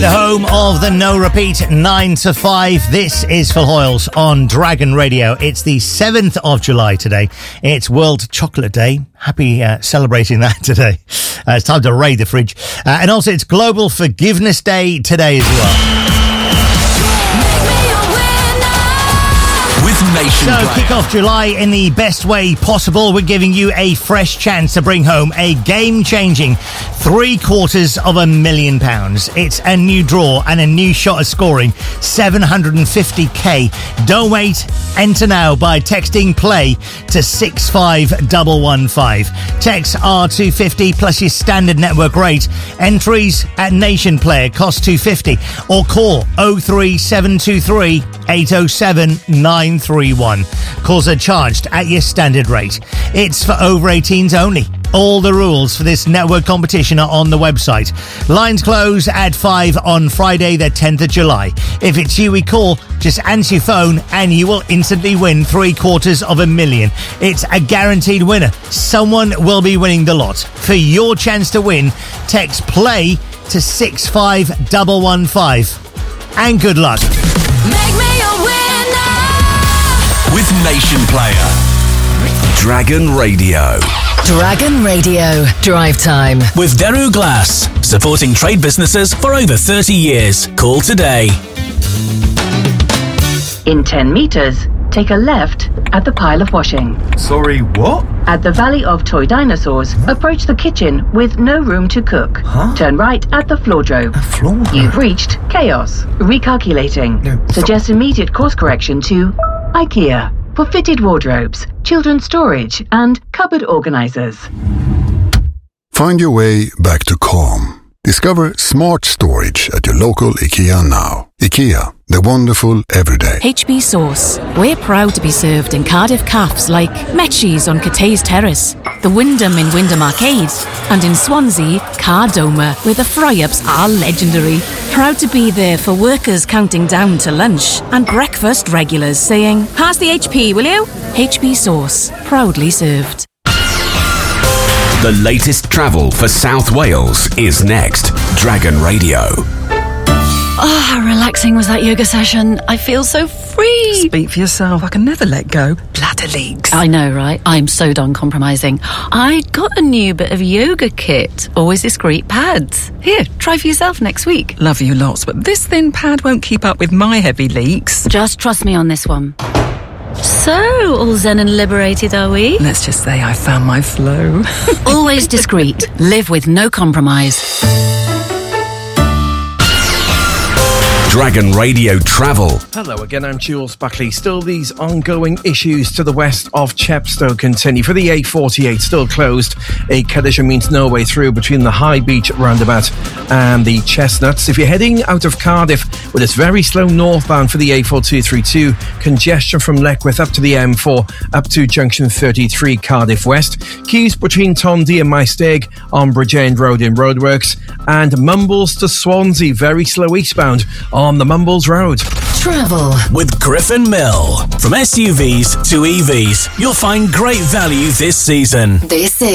The home of the No Repeat 9 to 5. This is Phil Hoyles on Dragon Radio. It's the 7th of July today. It's World Chocolate Day. Happy celebrating that today. It's time to raid the fridge. And also it's Global Forgiveness Day today as well. So kick off July in the best way possible. We're giving you a fresh chance to bring home a game-changing £750,000. It's a new draw and a new shot at scoring $750k. Don't wait. Enter now by texting play to 65115. Text R250 plus your standard network rate. Entries at Nation Player cost $250 or call 03723 807 931. Calls are charged at your standard rate. It's for over 18s only. All the rules for this network competition are on the website. Lines close at 5 on Friday, the 10th of July. If it's you we call, just answer your phone and you will instantly win $750,000. It's a guaranteed winner. Someone will be winning the lot. For your chance to win, text play to 65115. And good luck. Make me a winner with Nation Player. Dragon Radio. Dragon Radio. Drive Time. With Daru Glass. Supporting trade businesses for over 30 years. Call today. In 10 meters, take a left at the pile of washing. Sorry, what? At the Valley of Toy Dinosaurs, approach the kitchen with no room to cook. Huh? Turn right at the floordrome. You've reached chaos. Recalculating. No, Suggest immediate course correction to IKEA for fitted wardrobes, children's storage, and cupboard organizers. Find your way back to calm. Discover smart storage at your local IKEA now. IKEA, the wonderful everyday. HB Sauce. We're proud to be served in Cardiff cafes like Metchie's on Cathays Terrace, the Wyndham in Wyndham Arcade, and in Swansea, Cardoma, where the fry-ups are legendary. Proud to be there for workers counting down to lunch and breakfast regulars saying, "Pass the HP, will you?" HB Sauce. Proudly served. The latest travel for South Wales is next. Dragon Radio. Oh, how relaxing was that yoga session. I feel so free. Speak for yourself. I can never let go. Bladder leaks. I know, right? I'm so done compromising. I got a new bit of yoga kit. Always discreet pads. Here, try for yourself next week. Love you lots, but this thin pad won't keep up with my heavy leaks. Just trust me on this one. So, all zen and liberated, are we? Let's just say I found my flow. Always discreet. Live with no compromise. Dragon Radio Travel. Hello again, I'm Jules Buckley. Still these ongoing issues to the west of Chepstow continue. For the A48, still closed. A collision means no way through between the High Beach roundabout and the Chestnuts. If you're heading out of Cardiff, well, it's very slow northbound for the A4232. Congestion from Leckwith up to the M4, up to junction 33 Cardiff West. Queues between Tondy and Maesteg on Bridge End Road in roadworks. And Mumbles to Swansea, very slow eastbound on the Mumbles Road. Travel with Griffin Mill. From SUVs to EVs, you'll find great value this season. This is